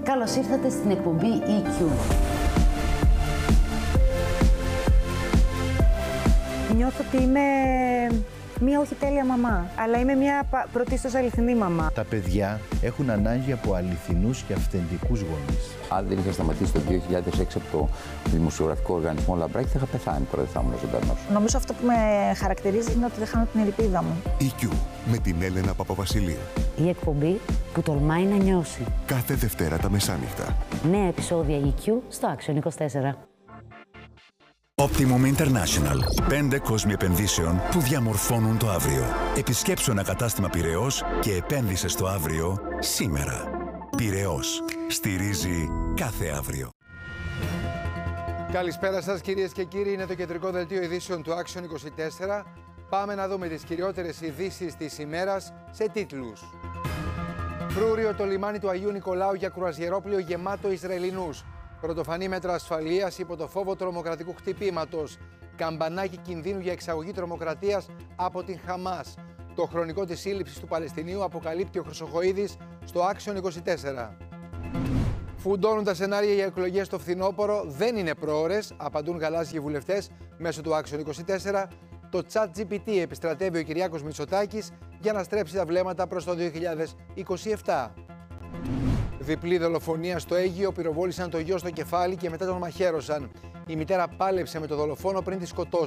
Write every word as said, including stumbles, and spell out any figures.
Καλώς ήρθατε στην εκπομπή ι κιου. Νιώθω ότι είμαι μία όχι τέλεια μαμά, αλλά είμαι μία πρωτίστως αληθινή μαμά. Τα παιδιά έχουν ανάγκη από αληθινούς και αυθεντικούς γονείς. Αν δεν είχα σταματήσει το δύο χιλιάδες έξι από το δημοσιογραφικό οργανισμό Λαμπράκη, θα είχα πεθάνει τώρα, δεν θα ήμουν ζωντανός. Νομίζω αυτό που με χαρακτηρίζει είναι ότι δεν χάνω την ελπίδα μου. ι κιου με την Έλενα Παπαβασιλείου. Η εκπομπή που τολμάει να νιώσει. Κάθε Δευτέρα τα μεσάνυχτα. Νέα επεισόδια ι κιου στο Action είκοσι τέσσερα. Optimum International. Πέντε κόσμοι επενδύσεων που διαμορφώνουν το αύριο. Επισκέψου ένα κατάστημα Πειραιώς και επένδυσε στο αύριο σήμερα. Πειραιώς. Στηρίζει κάθε αύριο. Καλησπέρα σας κυρίες και κύριοι. Είναι το κεντρικό δελτίο ειδήσεων του Action είκοσι τέσσερα. Πάμε να δούμε τις κυριότερες ειδήσεις της ημέρας σε τίτλους. Φρούριο το λιμάνι του Αγίου Νικολάου για κρουαζιερόπλοιο γεμάτο Ισραηλινούς. Πρωτοφανή μέτρα ασφαλείας υπό το φόβο τρομοκρατικού χτυπήματος. Καμπανάκι κινδύνου για εξαγωγή τρομοκρατίας από την Χαμάς. Το χρονικό της σύλληψης του Παλαιστινίου αποκαλύπτει ο Χρυσοχοΐδης στο Action είκοσι τέσσερα. Φουντώνουν τα σενάρια για εκλογές στο φθινόπωρο, δεν είναι πρόωρες, απαντούν γαλάζιοι βουλευτές μέσω του Action είκοσι τέσσερα. Το ChatGPT επιστρατεύει ο Κυριάκος Μητσοτάκης για να στρέψει τα βλέμματα προς το δύο χιλιάδες είκοσι επτά. Διπλή δολοφονία στο Αίγυο, πυροβόλησαν το γιο στο κεφάλι και μετά τον μαχαίρωσαν. Η μητέρα πάλεψε με το δολοφόνο πριν τη σκοτώσει.